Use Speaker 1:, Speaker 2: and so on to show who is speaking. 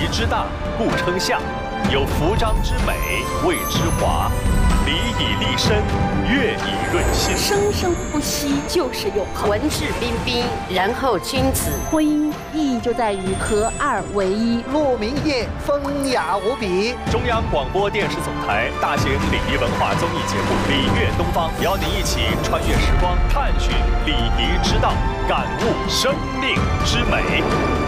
Speaker 1: 之大，故称象，有服装之美，谓之华。礼以立身，乐以润心。
Speaker 2: 生生不息就是永恒。
Speaker 3: 文质彬彬，然后君子。
Speaker 2: 婚姻意义就在于合二为一。
Speaker 4: 鹿鸣夜，风雅无比。
Speaker 1: 中央广播电视总台大型礼仪文化综艺节目《礼乐东方》，邀您一起穿越时光，探寻礼仪之道，感悟生命之美。